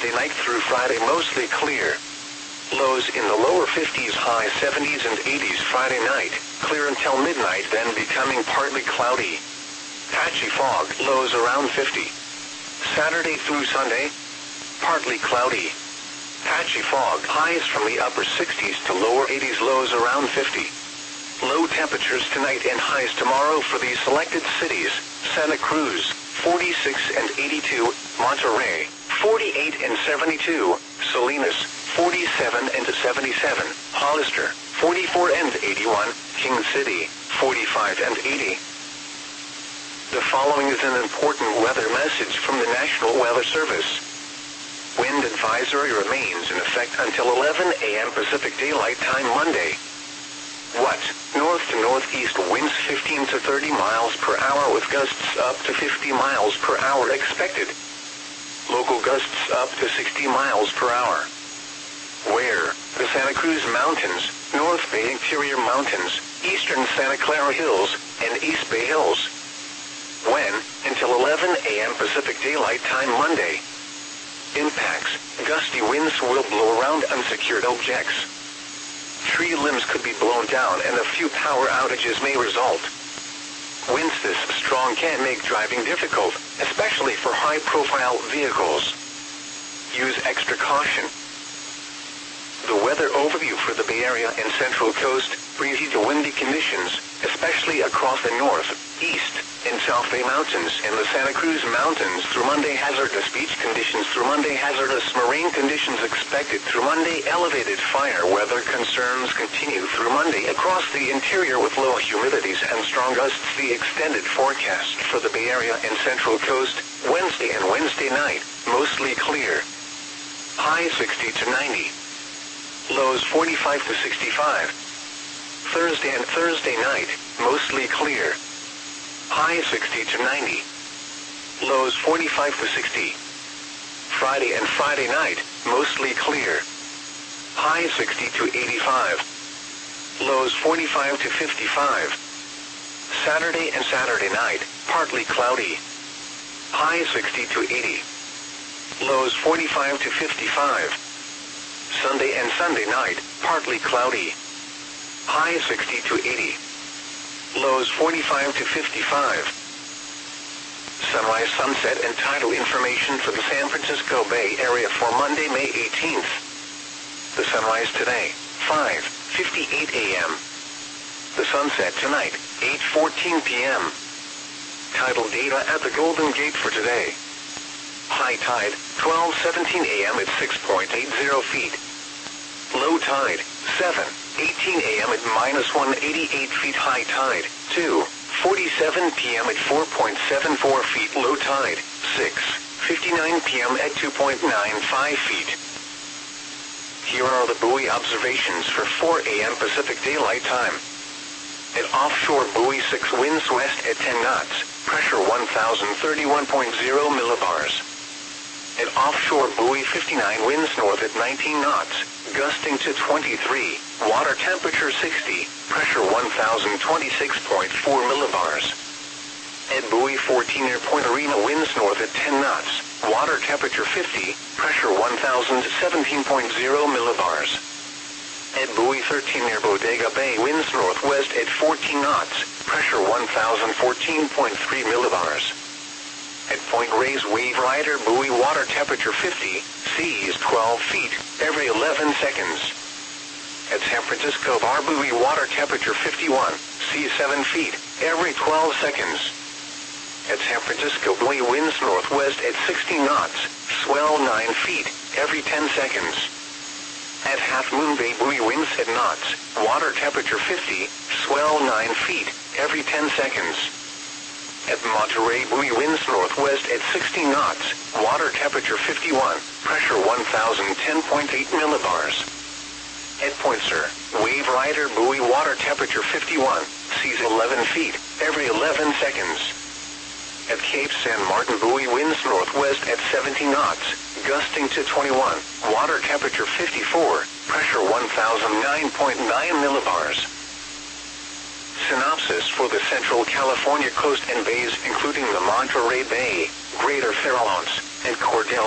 Thursday night through Friday mostly clear. Lows in the lower 50s, high 70s and 80s Friday night, clear until midnight, then becoming partly cloudy. Patchy fog, lows around 50. Saturday through Sunday, partly cloudy. Patchy fog, highs from the upper 60s to lower 80s, lows around 50. Low temperatures tonight and highs tomorrow for these selected cities: Santa Cruz, 46 and 82, Monterrey, 48 and 72, Salinas, 47 and 77, Hollister, 44 and 81, King City, 45 and 80. The following is an important weather message from the National Weather Service. Wind advisory remains in effect until 11 a.m. Pacific Daylight Time Monday. What? North to northeast winds 15 to 30 miles per hour with gusts up to 50 miles per hour expected. Local gusts up to 60 miles per hour. Where? The Santa Cruz Mountains, North Bay Interior Mountains, Eastern Santa Clara Hills, and East Bay Hills. When? Until 11 a.m. Pacific Daylight Time Monday. Impacts: gusty winds will blow around unsecured objects. Tree limbs could be blown down and a few power outages may result. Winds this strong can make driving difficult, especially for high-profile vehicles. Use extra caution. The weather overview for the Bay Area and Central Coast: breezy to windy conditions, especially across the north, east, and South Bay Mountains and the Santa Cruz Mountains through Monday. Hazardous beach conditions through Monday. Hazardous marine conditions expected through Monday. Elevated fire weather concerns continue through Monday across the interior with low humidities and strong gusts. The extended forecast for the Bay Area and Central Coast: Wednesday and Wednesday night, mostly clear. High 60 to 90. Lows 45 to 65. Thursday and Thursday night, mostly clear. High 60 to 90. Lows 45 to 60. Friday and Friday night, mostly clear. High 60 to 85. Lows 45 to 55. Saturday and Saturday night, partly cloudy. High 60 to 80. Lows 45 to 55. Sunday and Sunday night, partly cloudy. High 60 to 80. Lows 45 to 55. Sunrise, sunset, and tidal information for the San Francisco Bay Area for Monday, May 18th. The sunrise today, 5:58 a.m. The sunset tonight, 8:14 p.m. Tidal data at the Golden Gate for today. High tide, 12:17 a.m. at 6.80 feet. Low tide, 7:18 a.m. at -188 feet. High tide, 2:47 p.m. at 4.74 feet. Low tide, 6:59 p.m. at 2.95 feet. Here are the buoy observations for 4 a.m. Pacific Daylight Time. At offshore buoy 6, winds west at 10 knots, pressure 1031.0 millibars. At offshore buoy 59, winds north at 19 knots, gusting to 23, water temperature 60, pressure 1026.4 millibars. At buoy 14 near Point Arena, winds north at 10 knots, water temperature 50, pressure 1017.0 millibars. At buoy 13 near Bodega Bay, winds northwest at 14 knots, pressure 1014.3 millibars. At Point Reyes Wave Rider buoy, water temperature 50, seas 12 feet, every 11 seconds. At San Francisco Bar buoy, water temperature 51, seas 7 feet, every 12 seconds. At San Francisco buoy, winds northwest at 60 knots, swell 9 feet, every 10 seconds. At Half Moon Bay buoy, winds at knots, water temperature 50, swell 9 feet, every 10 seconds. At Monterey buoy, winds northwest at 60 knots, water temperature 51, pressure 1010.8 millibars. At Point Sur, Wave Rider buoy, water temperature 51, seas 11 feet, every 11 seconds. At Cape San Martin buoy, winds northwest at 70 knots, gusting to 21, water temperature 54, pressure 1009.9 millibars. Synopsis for the Central California coast and bays, including the Monterey Bay, Greater Farallones, and Cordell